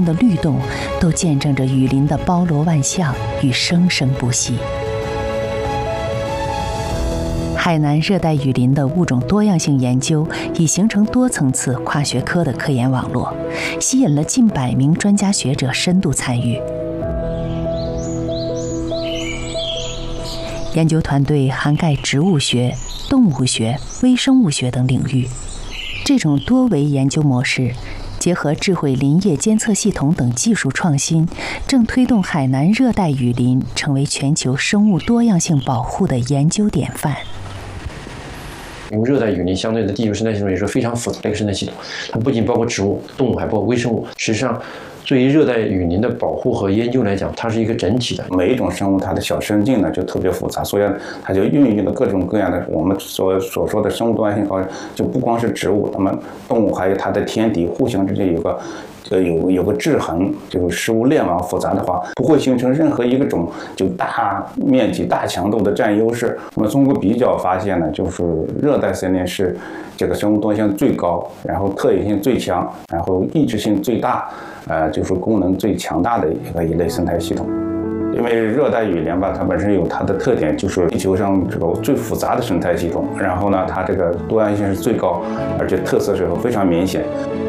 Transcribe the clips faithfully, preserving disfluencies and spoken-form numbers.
命的律动，都见证着雨林的包罗万象与生生不息。海南热带雨林的物种多样性研究已形成多层次跨学科的科研网络，吸引了近百名专家学者深度参与。研究团队涵盖植物学、动物学、微生物学等领域。这种多维研究模式，结合智慧林业监测系统等技术创新，正推动海南热带雨林成为全球生物多样性保护的研究典范。 因为热带雨林相对的地球生态系统也是非常复杂的一个生态系统，它不仅包括植物、动物，还包括微生物。实际上，对于热带雨林的保护和研究来讲，它是一个整体的。 每一种生物它的小生境呢就特别复杂，所以它就运用了各种各样的我们所所说的生物多样性高，就不光是植物，它们动物还有它的天敌互相之间有个。呃，有有个制衡，就是食物链网复杂的话，不会形成任何一个种就大面积、大强度的占优势。那么通过比较发现呢，就是热带森林是这个生物多样性最高，然后特异性最强，然后抑制性最大，呃，就是功能最强大的一个一类生态系统。因为热带雨林吧，它本身有它的特点，就是地球上这个最复杂的生态系统。然后呢，它这个多样性是最高，而且特色是非常明显。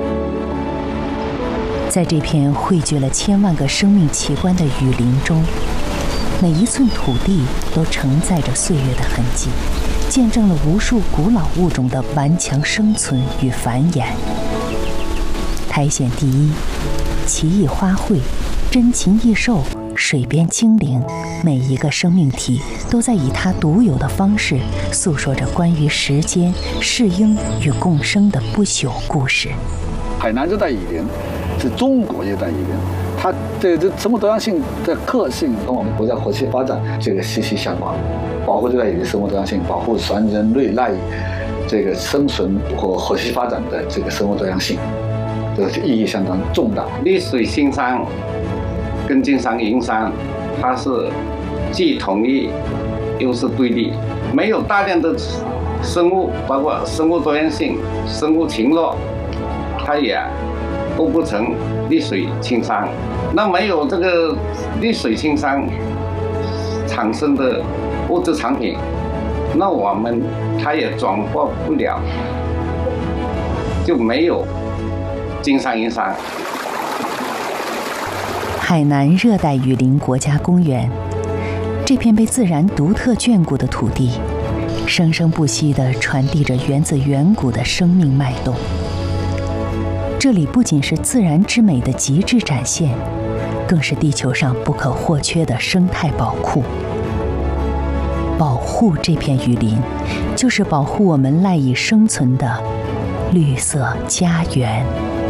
在这片汇聚了千万个生命奇观的雨林中，每一寸土地都承载着岁月的痕迹，见证了无数古老物种的顽强生存与繁衍。苔藓第一、奇异花卉、珍禽异兽、水边精灵，每一个生命体都在以它独有的方式诉说着关于时间、适应与共生的不朽故事。 海南热带雨林是中国热带雨林，它这这生物多样性的特性跟我们国家和谐发展这个息息相关。保护热带雨林生物多样性，保护全人类赖以这个生存和和谐发展的这个生物多样性，这个意义相当重大。 丽水新山跟金山银山，它是既统一又是对立，没有大量的生物，包括生物多样性、生物群落，它也构不成丽水青山。那没有这个丽水青山产生的物质产品，那我们它也转化不了，就没有金山银山。 海南热带雨林国家公园，这片被自然独特眷顾的土地，生生不息地传递着源自远古的生命脉动。这里不仅是自然之美的极致展现，更是地球上不可或缺的生态宝库。保护这片雨林，就是保护我们赖以生存的绿色家园。